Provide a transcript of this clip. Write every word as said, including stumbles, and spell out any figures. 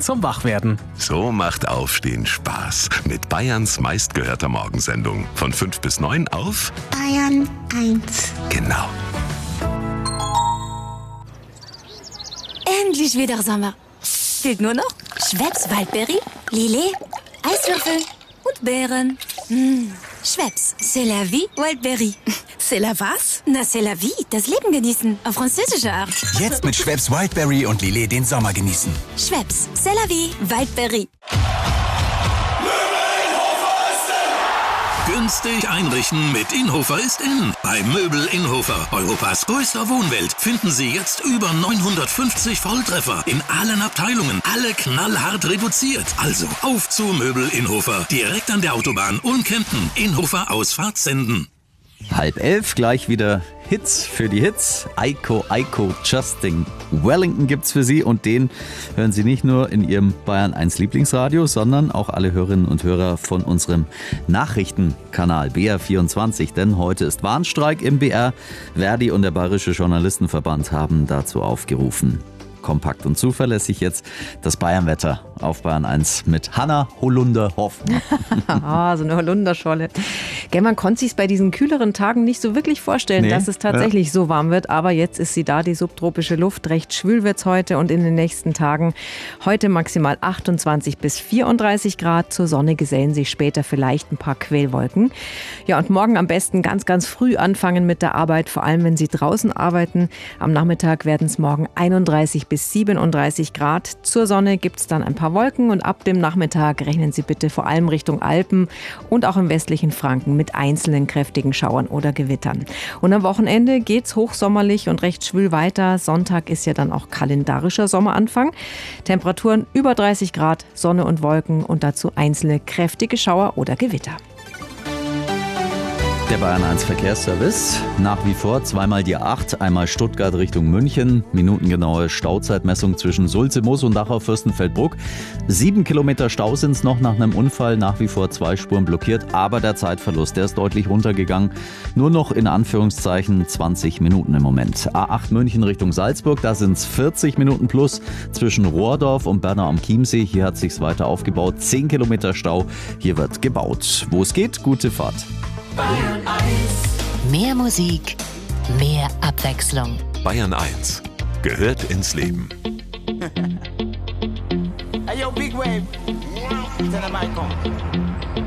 zum Wachwerden. So macht Aufstehen Spaß. Mit Bayerns meistgehörter Morgensendung. Von fünf bis neun auf Bayern eins. Genau. Endlich wieder Sommer. Fehlt nur noch Schweppes Waldbeere, Lillet, Eiswürfel und Beeren. Mmh. Schweppes, c'est la vie, Wildberry. C'est la was? Na, c'est la vie, das Leben genießen, auf französische Art. Jetzt mit Schweppes Wildberry und Lillet den Sommer genießen. Schweppes, c'est la vie, Wildberry. Günstig einrichten mit Inhofer ist in. Bei Möbel Inhofer, Europas größter Wohnwelt, finden Sie jetzt über neunhundertfünfzig Volltreffer in allen Abteilungen. Alle knallhart reduziert. Also auf zu Möbel Inhofer. Direkt an der Autobahn Ulm-Kempten. Inhofer Ausfahrt senden. Halb elf, gleich wieder Hits für die Hits. Eiko, Eiko, Justin Wellington gibt's für Sie und den hören Sie nicht nur in Ihrem Bayern eins Lieblingsradio, sondern auch alle Hörerinnen und Hörer von unserem Nachrichtenkanal B R vierundzwanzig, denn heute ist Warnstreik im B R. Verdi und der Bayerische Journalistenverband haben dazu aufgerufen. Kompakt und zuverlässig jetzt das Bayernwetter auf Bayern eins mit Hanna Holunder-Hoffmann. Ah, so eine Holunderscholle. Gell, man konnte sich bei diesen kühleren Tagen nicht so wirklich vorstellen, Nee, dass es tatsächlich ja. so warm wird. Aber jetzt ist sie da, die subtropische Luft. Recht schwül wird's heute und in den nächsten Tagen. Heute maximal achtundzwanzig bis vierunddreißig Grad. Zur Sonne gesellen sich später vielleicht ein paar Quellwolken. Ja, und morgen am besten ganz, ganz früh anfangen mit der Arbeit. Vor allem, wenn Sie draußen arbeiten. Am Nachmittag werden es morgen einunddreißig bis siebenunddreißig Grad. Zur Sonne gibt's dann ein paar Wolken und ab dem Nachmittag rechnen Sie bitte vor allem Richtung Alpen und auch im westlichen Franken mit einzelnen kräftigen Schauern oder Gewittern. Und am Wochenende geht's hochsommerlich und recht schwül weiter. Sonntag ist ja dann auch kalendarischer Sommeranfang. Temperaturen über dreißig Grad, Sonne und Wolken und dazu einzelne kräftige Schauer oder Gewitter. Der Bayern eins Verkehrsservice, nach wie vor zweimal die acht, einmal Stuttgart Richtung München, minutengenaue Stauzeitmessung zwischen Sulze-Moos und Dachau-Fürstenfeldbruck. Sieben Kilometer Stau sind es noch nach einem Unfall, nach wie vor zwei Spuren blockiert, aber der Zeitverlust, der ist deutlich runtergegangen. Nur noch in Anführungszeichen zwanzig Minuten im Moment. A acht München Richtung Salzburg, da sind es vierzig Minuten plus zwischen Rohrdorf und Bernau am Chiemsee. Hier hat sich's weiter aufgebaut, zehn Kilometer Stau, hier wird gebaut. Wo es geht, gute Fahrt. Bayern eins. Mehr Musik, mehr Abwechslung. Bayern eins gehört ins Leben. Hey yo, Big Wave. Tell them I come.